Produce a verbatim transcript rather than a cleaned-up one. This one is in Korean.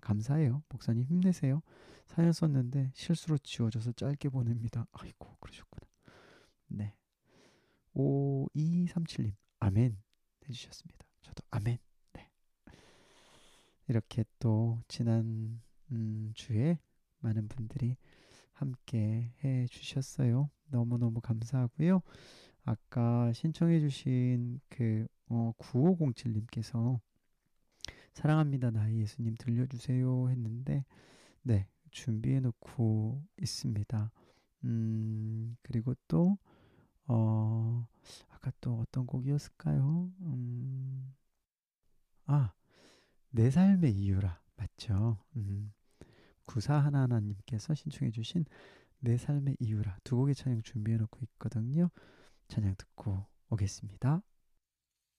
감사해요. 목사님 힘내세요. 사연 썼는데 실수로 지워져서 짧게 보냅니다. 아이고, 그러셨구나. 네. 오이삼칠님, 아멘 해주셨습니다. 저도 아멘. 네. 이렇게 또 지난 음, 주에 많은 분들이 함께 해 주셨어요. 너무너무 감사하고요. 아까 신청해 주신 그 어, 구오공칠님께서 사랑합니다 나의 예수님 들려주세요 했는데, 네, 준비해 놓고 있습니다. 음, 그리고 또 어, 아까 또 어떤 곡이었을까요? 음, 아, 내 삶의 이유라 맞죠? 음, 구사하나하나님께서 신청해 주신 내 삶의 이유라 두 곡의 찬양 준비해 놓고 있거든요. 찬양 듣고 오겠습니다.